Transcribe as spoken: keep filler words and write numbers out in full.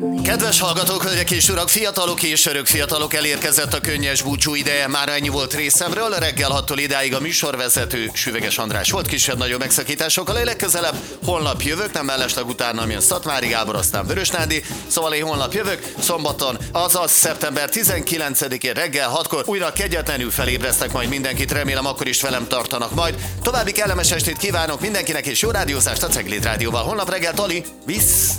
Kedves hallgatók, hölgyek és urak, fiatalok és örök fiatalok, elérkezett a könnyes búcsú ideje. Már ennyi volt részemről, reggel hattól idáig a műsorvezető Süveges András volt, kisebb-nagyobb megszakításokkal. Én legközelebb holnap jövök, nem mellesleg utána jön Szatmári Gábor, aztán Vörös Nádi, szóval én holnap jövök, szombaton, azaz szeptember tizenkilencedikén reggel hatkor újra kegyetlenül felébresztek majd mindenkit, remélem akkor is velem tartanak majd. További kellemes estét kívánok mindenkinek és jó rádiózást a Cegléd Rádióval. Holnap reggel Tali, visz!